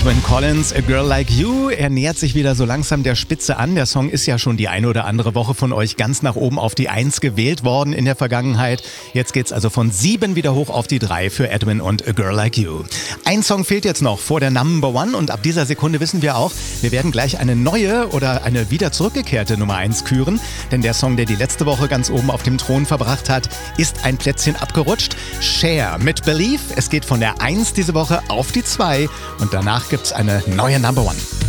Edwyn Collins, A Girl Like You. Er nähert sich wieder so langsam der Spitze an. Der Song ist ja schon die eine oder andere Woche von euch ganz nach oben auf die 1 gewählt worden in der Vergangenheit. Jetzt geht's also von 7 wieder hoch auf die 3 für Edwyn und A Girl Like You. Ein Song fehlt jetzt noch vor der Number One und ab dieser Sekunde wissen wir auch, wir werden gleich eine neue oder eine wieder zurückgekehrte Nummer 1 küren. Denn der Song, der die letzte Woche ganz oben auf dem Thron verbracht hat, ist ein Plätzchen abgerutscht. Cher mit Believe. Es geht von der 1 diese Woche auf die 2 und danach gibt's eine neue Number One.